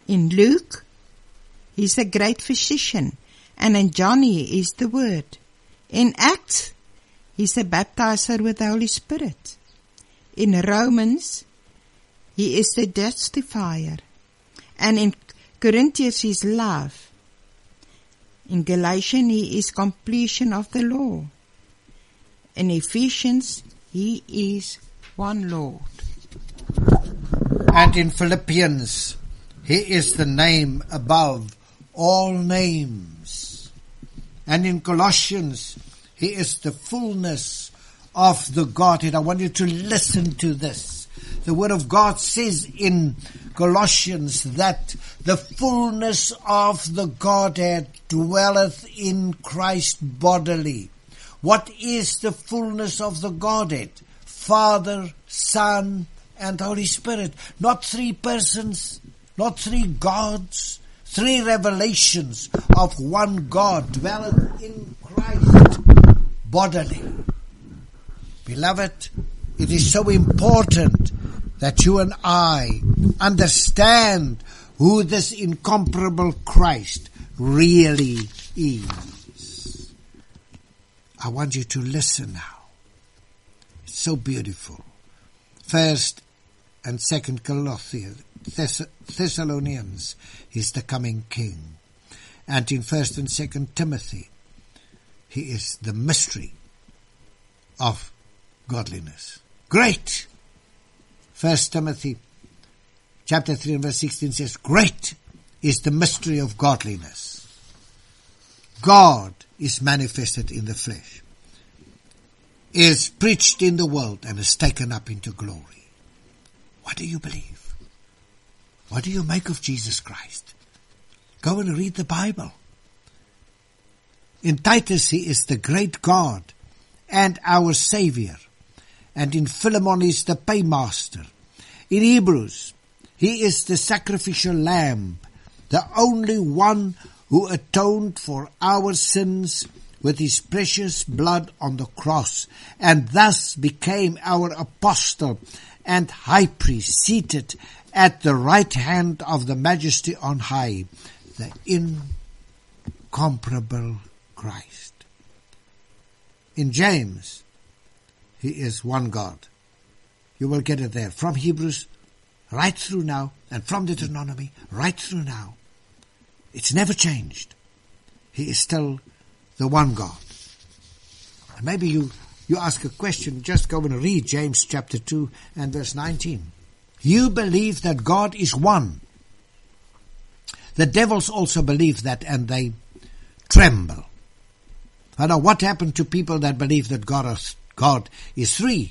In Luke, He's the great physician, and in John He is the Word. In Acts, He's the baptizer with the Holy Spirit. In Romans, He is the justifier. And in Corinthians, He's love. In Galatians, He is completion of the law. In Ephesians, He is one Lord. And in Philippians, He is the name above all names. And in Colossians, He is the fullness of the Godhead. I want you to listen to this. The Word of God says in Colossians that the fullness of the Godhead dwelleth in Christ bodily. What is the fullness of the Godhead? Father, Son, and Holy Spirit. Not three persons, not three gods, three revelations of one God dwelleth in Christ bodily. Beloved, it is so important that you and I understand who this incomparable Christ really is. I want you to listen now. It's so beautiful. 1st and 2nd Thessalonians is the coming King. And in 1st and 2nd Timothy, He is the mystery of godliness. Great! 1 Timothy chapter 3 and verse 16 says, great is the mystery of godliness. God is manifested in the flesh, is preached in the world, and is taken up into glory. What do you believe? What do you make of Jesus Christ? Go and read the Bible. In Titus, He is the great God and our Savior. And in Philemon, He is the paymaster. In Hebrews, He is the sacrificial lamb, the only one who atoned for our sins with His precious blood on the cross, and thus became our apostle and high priest, seated at the right hand of the Majesty on high, the incomparable Christ. In James, He is one God. You will get it there. From Hebrews right through now, and from Deuteronomy right through now. It's never changed. He is still the one God. And maybe you ask a question, just go and read James chapter 2 and verse 19. You believe that God is one. The devils also believe that, and they tremble. I know what happened to people that believe that God is three.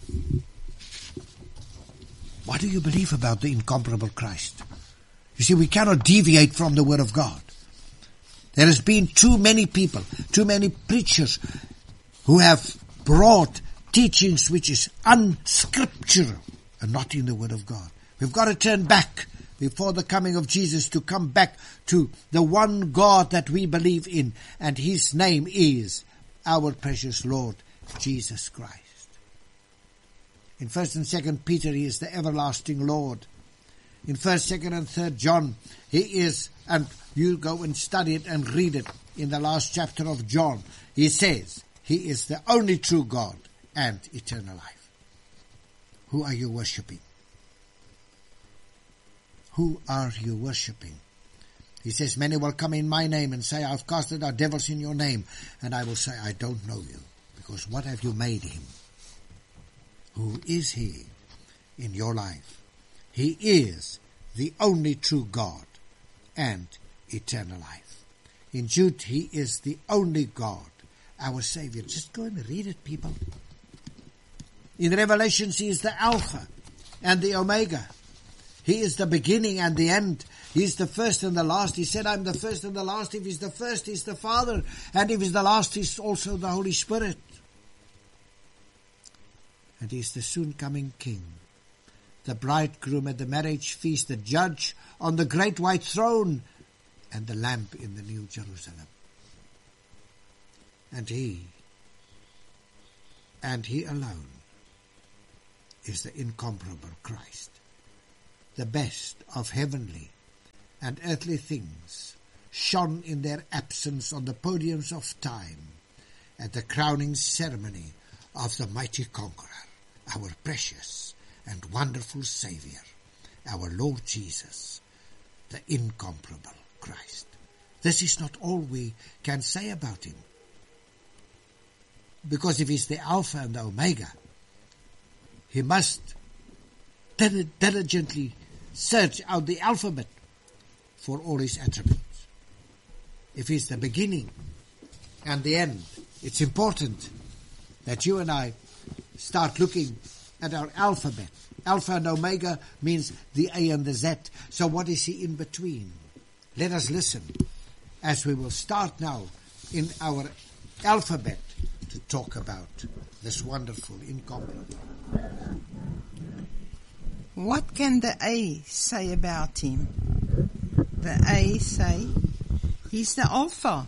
What do you believe about the incomparable Christ? You see, we cannot deviate from the Word of God. There has been too many people, too many preachers who have brought teachings which is unscriptural and not in the Word of God. We've got to turn back before the coming of Jesus, to come back to the one God that we believe in, and His name is our precious Lord Jesus Christ. In 1st and 2nd Peter, He is the everlasting Lord. In 1st, 2nd and 3rd John, He is, and you go and study it and read it in the last chapter of John, He says He is the only true God and eternal life. Who are you worshipping? Who are you worshipping? He says, many will come in my name and say, I've casted out devils in your name. And I will say, I don't know you. Because what have you made Him? Who is He in your life? He is the only true God and eternal life. In Jude, He is the only God, our Savior. Just go and read it, people. In Revelations, He is the Alpha and the Omega. He is the beginning and the end. He is the first and the last. He said, I'm the first and the last. If He's the first, He's the Father. And if He's the last, He's also the Holy Spirit. And He's the soon coming King, the bridegroom at the marriage feast, the judge on the great white throne, and the Lamb in the New Jerusalem. And He alone is the incomparable Christ, the best of heavenly and earthly things shone in their absence on the podiums of time at the crowning ceremony of the mighty conqueror, our precious and wonderful Saviour, our Lord Jesus, the incomparable Christ. This is not all we can say about him, because if he's the Alpha and the Omega, he must diligently search out the alphabet for all his attributes. If he's the beginning and the end, it's important that you and I start looking at our alphabet. Alpha and Omega means the A and the Z. So what is he in between? Let us listen as we will start now in our alphabet to talk about this wonderful, incomparable. What can the A say about him? The A say, he's the Alpha.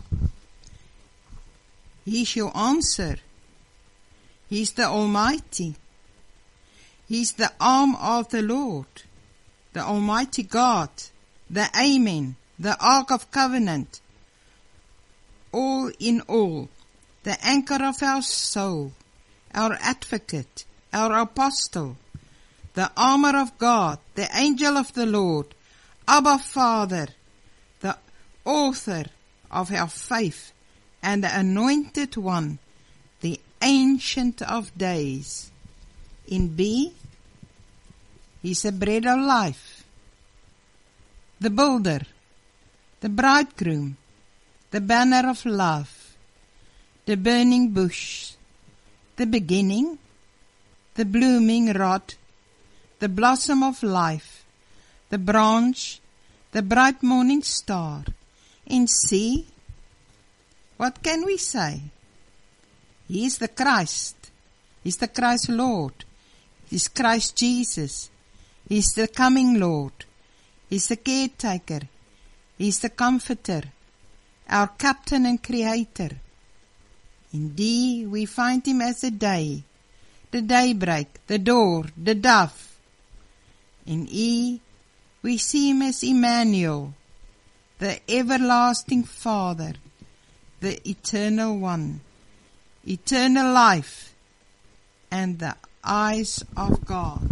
He's your answer. He's the Almighty. He's the arm of the Lord, the Almighty God, the Amen, the Ark of Covenant, all in all, the anchor of our soul, our advocate, our apostle, the armor of God, the angel of the Lord, Abba Father, the author of our faith, and the anointed one, the ancient of days. In B, he's the bread of life, the builder, the bridegroom, the banner of love, the burning bush, the beginning, the blooming rod, the blossom of life, the branch, the bright morning star. In C, what can we say? He is the Christ. He's the Christ Lord. He's Christ Jesus. He's the coming Lord. He's the caretaker. He's the comforter, our captain and creator. In D, we find him as the day, the daybreak, the door, the dove. In E, we see him as Emmanuel, the everlasting Father, the eternal one, eternal life, and the eyes of God.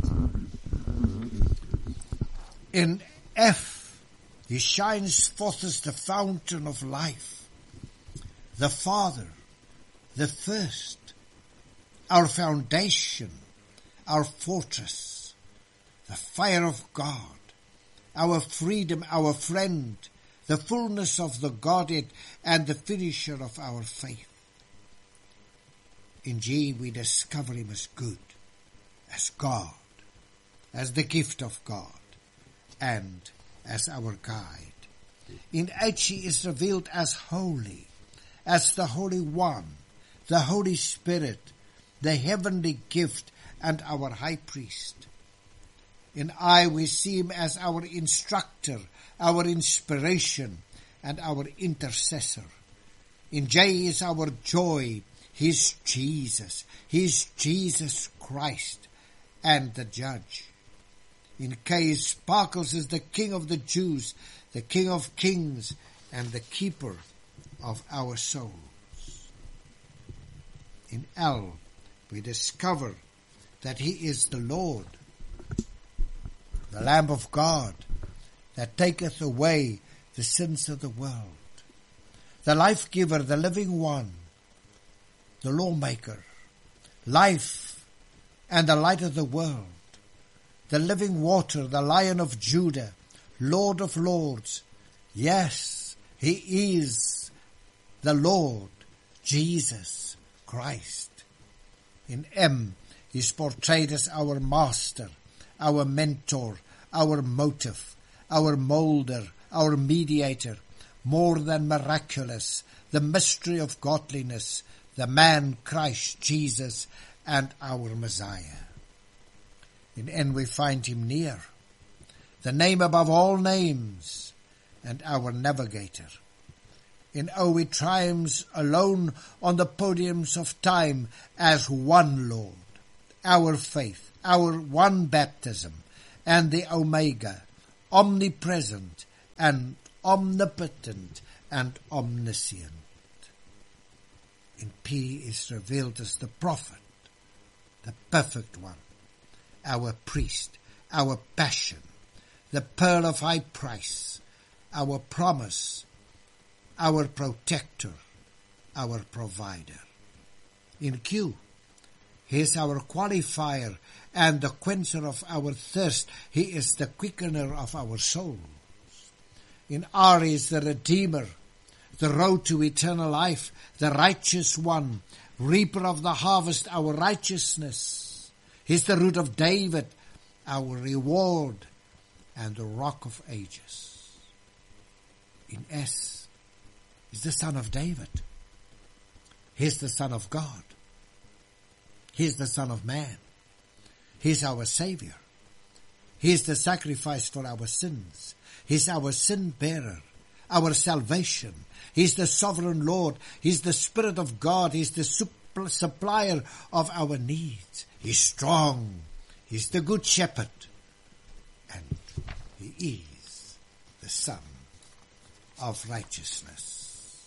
In F, he shines forth as the fountain of life, the Father, the first, our foundation, our fortress, the fire of God, our freedom, our friend, the fullness of the Godhead, and the finisher of our faith. In G, we discover him as good, as God, as the gift of God, and as our guide. In H, he is revealed as holy, as the Holy One, the Holy Spirit, the heavenly gift, and our high priest. In I, we see him as our instructor, our inspiration, and our intercessor. In J is our joy. He's Jesus. He's Jesus Christ and the judge. In K, he sparkles as the King of the Jews, the King of kings, and the keeper of our souls. In L, we discover that he is the Lord, the Lamb of God, that taketh away the sins of the world, the life giver, the living one, the lawmaker, life and the light of the world, the living water, the Lion of Judah, Lord of lords. Yes, he is the Lord Jesus Christ. In M, he is portrayed as our master, our mentor, our motive, our molder, our mediator, more than miraculous, the mystery of godliness, the man Christ Jesus, and our Messiah. In N, we find him near, the name above all names, and our navigator. In O, he triumphs alone on the podiums of time as one Lord, our faith, our one baptism, and the Omega, omnipresent and omnipotent and omniscient. In P is revealed as the prophet, the perfect one, our priest, our passion, the pearl of high price, our promise, our protector, our provider. In Q, he is our qualifier and the quencher of our thirst. He is the quickener of our souls. In R is the Redeemer, the road to eternal life, the righteous one, reaper of the harvest, our righteousness. He is the root of David, our reward, and the rock of ages. In S is the Son of David. He is the Son of God. He is the Son of Man. He is our Savior. He is the sacrifice for our sins. He is our sin bearer, our salvation. He is the sovereign Lord. He is the Spirit of God. He is the supplier of our needs. He is strong. He is the good shepherd. And he is the Son of righteousness.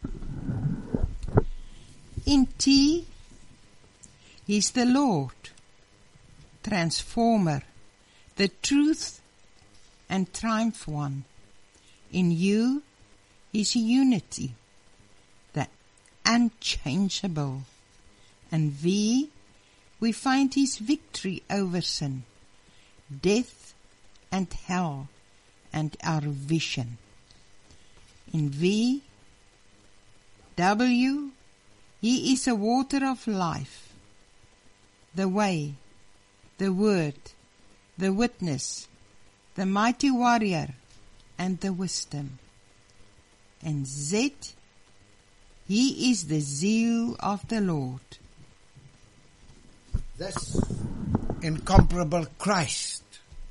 In T, he is the Lord, transformer, the truth and triumph one. In U is unity, the unchangeable. And V, we find his victory over sin, death and hell, and our vision. In V, W, he is a water of life, the way, the word, the witness, the mighty warrior, and the wisdom. And Z, he is the zeal of the Lord. This incomparable Christ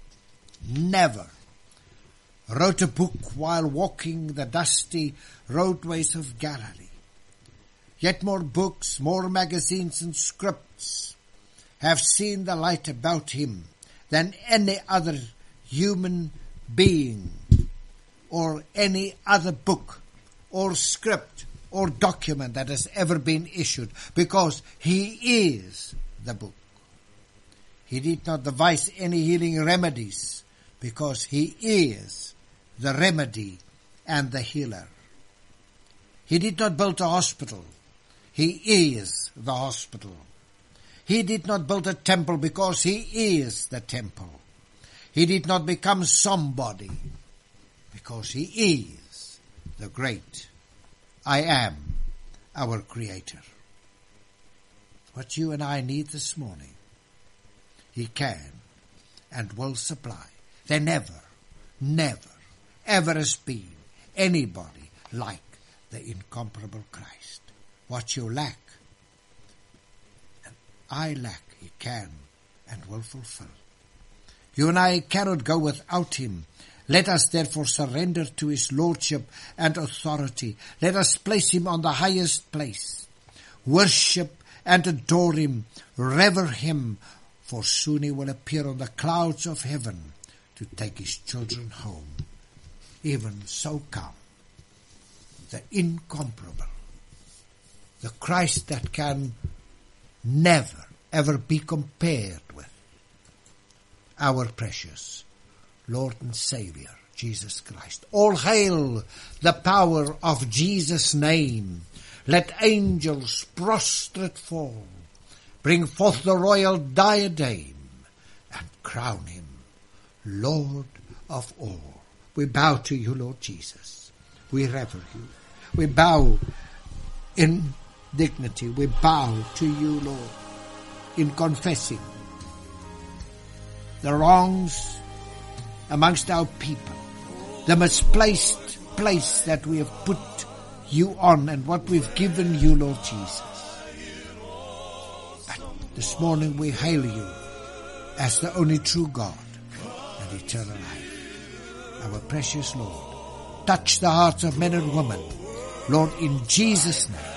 never wrote a book while walking the dusty roadways of Galilee. Yet more books, more magazines and scripts have seen the light about him than any other human being or any other book or script or document that has ever been issued, because he is the book. He did not devise any healing remedies, because he is the remedy and the healer. He did not build a hospital. He is the hospital. He did not build a temple, because he is the temple. He did not become somebody, because he is the great I am, our Creator. What you and I need this morning, he can and will supply. There never, ever has been anybody like the incomparable Christ. What you lack, and I lack, he can and will fulfill. You and I cannot go without him. Let us therefore surrender to his lordship and authority. Let us place him on the highest place. Worship and adore him, revere him, for soon he will appear on the clouds of heaven to take his children home. Even so come the incomparable, the Christ that can never, ever be compared with, our precious Lord and Savior, Jesus Christ. All hail the power of Jesus' name. Let angels prostrate fall. Bring forth the royal diadem and crown him Lord of all. We bow to you, Lord Jesus. We revere you. We bow in dignity. We bow to you, Lord, in confessing the wrongs amongst our people, the misplaced place that we have put you on and what we've given you, Lord Jesus. But this morning we hail you as the only true God and eternal life. Our precious Lord, touch the hearts of men and women, Lord, in Jesus' name.